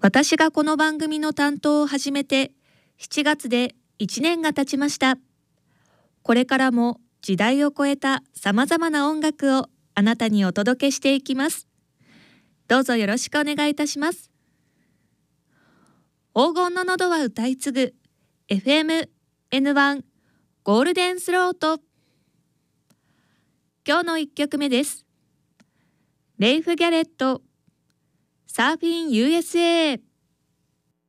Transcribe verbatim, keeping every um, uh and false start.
私がこの番組の担当を始めてしちがつでいちねんが経ちました。これからも時代を超えたさまざまな音楽をあなたにお届けしていきます。どうぞよろしくお願いいたします。黄金の喉は歌い継ぐ エフエムエヌワン ゴールデンスロート。今日のいっきょくめです。レイフ・ギャレット、サーフィン ユーエスエー。